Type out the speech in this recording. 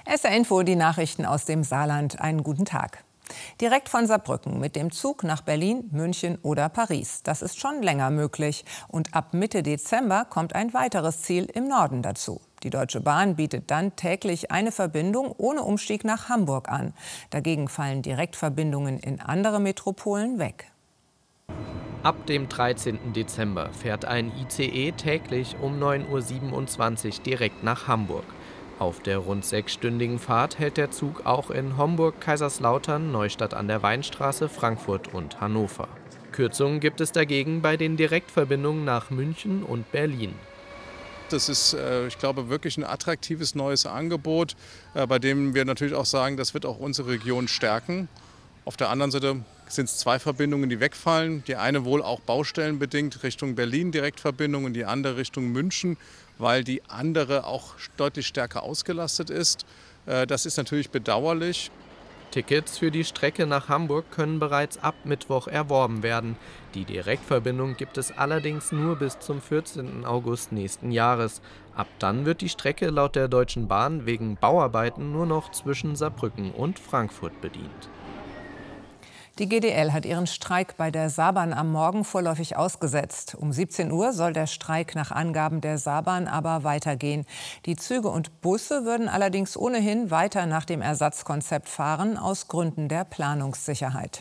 SR Info, die Nachrichten aus dem Saarland. Einen guten Tag. Direkt von Saarbrücken mit dem Zug nach Berlin, München oder Paris. Das ist schon länger möglich. Und ab Mitte Dezember kommt ein weiteres Ziel im Norden dazu. Die Deutsche Bahn bietet dann täglich eine Verbindung ohne Umstieg nach Hamburg an. Dagegen fallen Direktverbindungen in andere Metropolen weg. Ab dem 13. Dezember fährt ein ICE täglich um 9:27 Uhr direkt nach Hamburg. Auf der rund 6-stündigen Fahrt hält der Zug auch in Homburg, Kaiserslautern, Neustadt an der Weinstraße, Frankfurt und Hannover. Kürzungen gibt es dagegen bei den Direktverbindungen nach München und Berlin. Das ist, ich glaube, wirklich ein attraktives neues Angebot, bei dem wir natürlich auch sagen, das wird auch unsere Region stärken. Auf der anderen Seite sind es 2 Verbindungen, die wegfallen. Die eine wohl auch baustellenbedingt Richtung Berlin Direktverbindung und die andere Richtung München, weil die andere auch deutlich stärker ausgelastet ist. Das ist natürlich bedauerlich. Tickets für die Strecke nach Hamburg können bereits ab Mittwoch erworben werden. Die Direktverbindung gibt es allerdings nur bis zum 14. August nächsten Jahres. Ab dann wird die Strecke laut der Deutschen Bahn wegen Bauarbeiten nur noch zwischen Saarbrücken und Frankfurt bedient. Die GDL hat ihren Streik bei der Saarbahn am Morgen vorläufig ausgesetzt. Um 17 Uhr soll der Streik nach Angaben der Saarbahn aber weitergehen. Die Züge und Busse würden allerdings ohnehin weiter nach dem Ersatzkonzept fahren, aus Gründen der Planungssicherheit.